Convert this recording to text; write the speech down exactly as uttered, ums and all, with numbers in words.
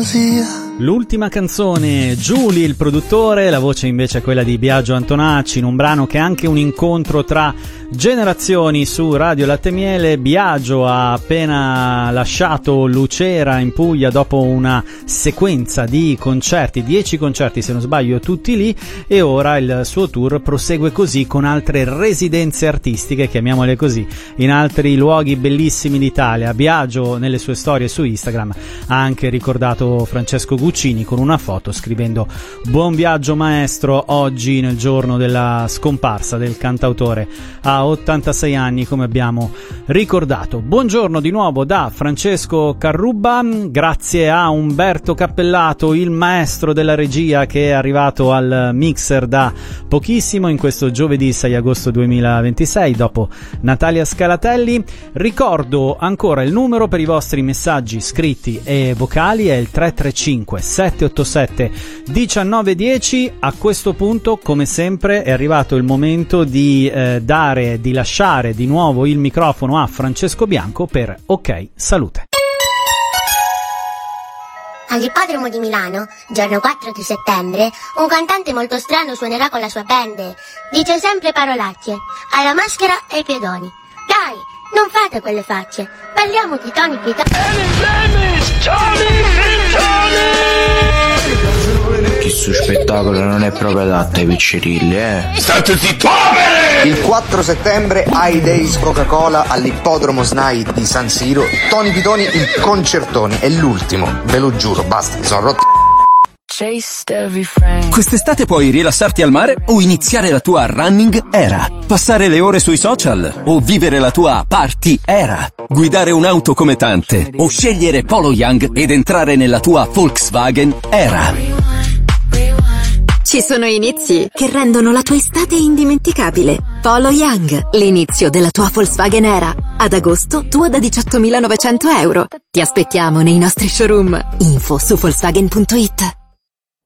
fantasia. L'ultima canzone, Giuli il produttore, la voce invece è quella di Biagio Antonacci, in un brano che è anche un incontro tra generazioni su Radio Latte e Miele. Biagio ha appena lasciato Lucera in Puglia dopo una sequenza di concerti, dieci concerti se non sbaglio, tutti lì, e ora il suo tour prosegue così con altre residenze artistiche, chiamiamole così, in altri luoghi bellissimi d'Italia. Biagio nelle sue storie su Instagram ha anche ricordato Francesco Guccini con una foto scrivendo: buon viaggio maestro, oggi nel giorno della scomparsa del cantautore a ottantasei anni, come abbiamo ricordato. Buongiorno di nuovo da Francesco Carrubba, grazie a Umberto Cappellato, il maestro della regia, che è arrivato al mixer da pochissimo in questo giovedì sei agosto duemilaventisei dopo Natalia Scalatelli. Ricordo ancora il numero per i vostri messaggi scritti e vocali, è il tre tre cinque sette otto sette uno nove uno zero. A questo punto, come sempre, è arrivato il momento di eh, dare, di lasciare di nuovo il microfono a Francesco Bianco per Ok Salute. All'ippodromo di Milano, giorno quattro di settembre, un cantante molto strano suonerà con la sua band. Dice sempre parolacce, alla maschera e ai pedoni. Dai, non fate quelle facce, parliamo di Tony Pitani. Questo spettacolo non è proprio adatto ai piccirilli, eh. State zitti, poveri! Il quattro settembre ai Days Coca-Cola all'ippodromo S N A I di San Siro, Tony Pitoni il concertone, è l'ultimo, ve lo giuro, basta, mi sono rotti. Quest'estate puoi rilassarti al mare o iniziare la tua running era, passare le ore sui social o vivere la tua party era, guidare un'auto come tante o scegliere Polo Young ed entrare nella tua Volkswagen era. Ci sono inizi che rendono la tua estate indimenticabile. Polo Young, l'inizio della tua Volkswagen era. Ad agosto, tua da diciottomilanovecento euro. Ti aspettiamo nei nostri showroom. Info su Volkswagen punto it.